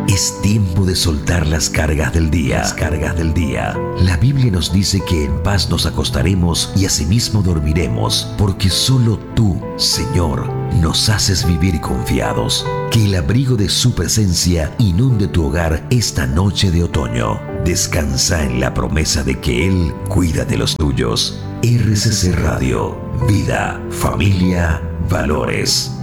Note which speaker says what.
Speaker 1: Es tiempo de soltar las cargas del día. La Biblia nos dice que en paz nos acostaremos y asimismo dormiremos, porque solo tú, Señor, nos haces vivir confiados. Que el abrigo de su presencia inunde tu hogar esta noche de otoño. Descansa en la promesa de que Él cuida de los tuyos. RCC Radio, vida, familia, valores.